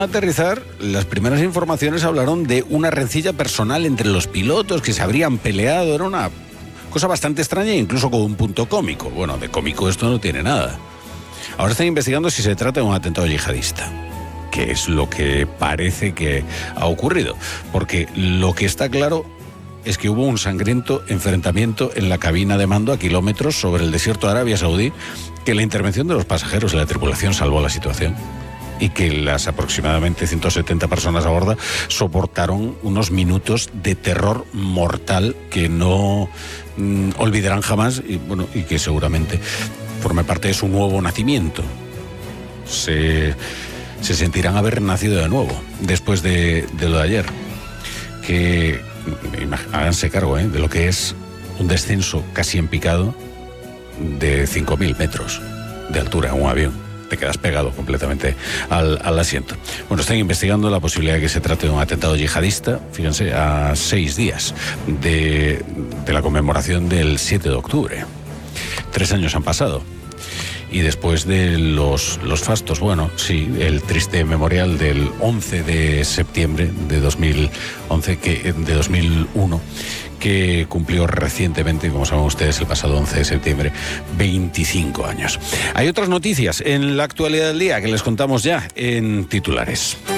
Aterrizar, las primeras informaciones hablaron de una rencilla personal entre los pilotos que se habrían peleado. Era una cosa bastante extraña, incluso con un punto cómico. Bueno, de cómico esto no tiene nada. Ahora están investigando si se trata de un atentado yihadista, que es lo que parece que ha ocurrido, porque lo que está claro es que hubo un sangriento enfrentamiento en la cabina de mando a kilómetros sobre el desierto de Arabia Saudí, que la intervención de los pasajeros y la tripulación salvó la situación, y que las aproximadamente 170 personas a bordo soportaron unos minutos de terror mortal que no olvidarán jamás, y que seguramente forme parte de su nuevo nacimiento. Se sentirán haber nacido de nuevo después de lo de ayer, que háganse cargo de lo que es un descenso casi en picado de 5.000 metros de altura en un avión. Te quedas pegado completamente al asiento. Bueno, están investigando la posibilidad de que se trate de un atentado yihadista, fíjense, a 6 días de la conmemoración del 7 de octubre. 3 años han pasado. Y después de los fastos, bueno, sí, el triste memorial del 11 de septiembre de 2001, que cumplió recientemente, como saben ustedes, el pasado 11 de septiembre, 25 años. Hay otras noticias en la actualidad del día que les contamos ya en titulares.